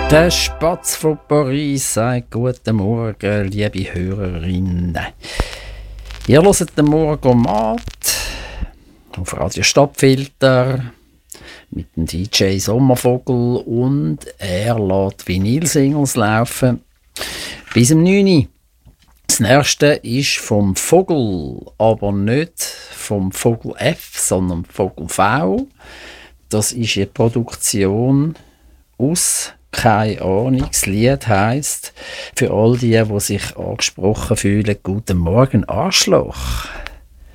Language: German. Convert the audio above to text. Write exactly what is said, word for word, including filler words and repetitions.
Der Spatz von Paris sagt guten Morgen, liebe Hörerinnen. Ihr hört den Morgomat auf Radio Stadtfilter mit dem D J Sommervogel und er lässt Vinyl-Singles laufen bis um neun Uhr. Das nächste ist vom Vogel, aber nicht vom Vogel F, sondern Vogel V. Das ist eine Produktion aus, keine Ahnung, das Lied heisst, für all die, die sich angesprochen fühlen, «Guten Morgen, Arschloch».